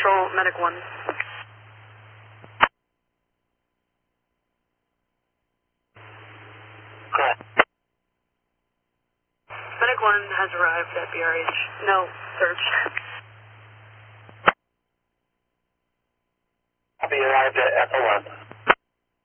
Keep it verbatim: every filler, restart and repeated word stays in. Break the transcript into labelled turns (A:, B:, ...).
A: Patrol, Medic one.
B: Correct.
A: Medic one has arrived at B R H. No, search.
B: I'll be arrived at Echo one.